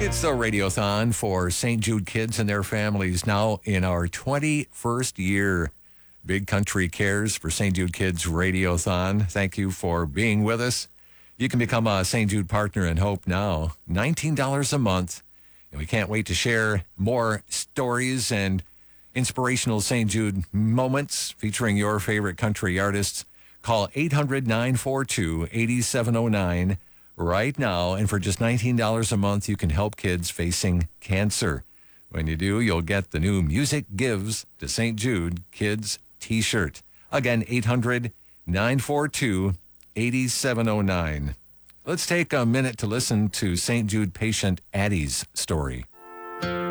It's the Radiothon for St. Jude kids and their families, now in our 21st year. Big Country Cares for St. Jude Kids Radiothon. Thank you for being with us. You can become a St. Jude partner in Hope now, $19 a month. And we can't wait to share more stories and inspirational St. Jude moments featuring your favorite country artists. Call 800-942-8709 right now. And for just $19 a month, you can help kids facing cancer. When you do, you'll get the new Music Gives to St. Jude Kids t-shirt. Again, 800-942-8709. Let's take a minute to listen to St. Jude patient Addie's story.